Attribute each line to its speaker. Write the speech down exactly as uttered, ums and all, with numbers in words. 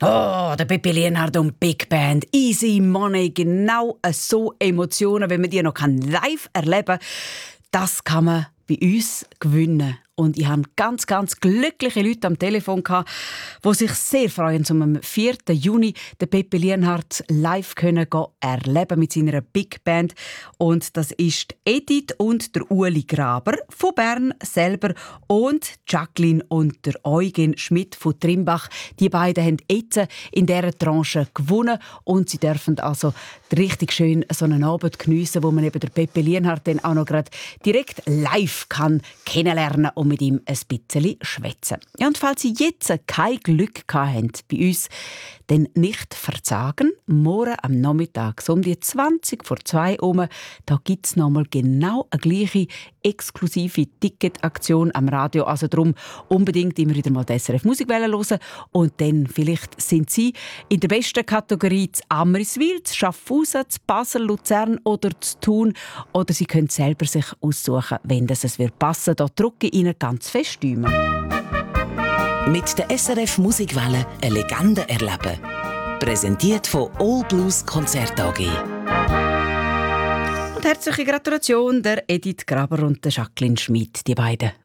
Speaker 1: Oh, der Pippi Lienhard und Big Band. Easy Money. Genau so Emotionen, wenn man die noch live erleben kann. Das kann man bei uns gewinnen. Und ich hatte ganz, ganz glückliche Leute am Telefon, die sich sehr freuen, um am vierten Juni den Pippi Lienhard live können erleben mit seiner Big Band. Und das ist Edith und der Ueli Graber von Bern selber und Jacqueline und der Eugen Schmidt von Trimbach. Die beiden haben jetzt in dieser Tranche gewonnen und sie dürfen also richtig schön so einen Abend geniessen, wo man eben den Pippi Lienhard dann auch noch gerade direkt live kann kennenlernen und mit ihm ein bisschen schwätzen. Ja, und falls Sie jetzt kein Glück haben bei uns, dann nicht verzagen. Morgen am Nachmittag, so um die zwanzig vor zwei Uhr, da gibt es nochmal genau eine gleiche exklusive Ticketaktion am Radio. Also darum unbedingt immer wieder mal die S R F Musikwelle hören. Und dann vielleicht sind Sie in der besten Kategorie zu Amriswil, zu Schaffhausen, zu Basel, Luzern oder zu Thun. Oder Sie können selber sich aussuchen, wenn das es wird passen. Da drücke ich Ihnen ganz fest Däumen.
Speaker 2: Mit der S R F Musikwelle eine Legende erleben. Präsentiert von All Blues Konzert A G.
Speaker 1: Und herzliche Gratulation der Edith Graber und der Jacqueline Schmidt, die beiden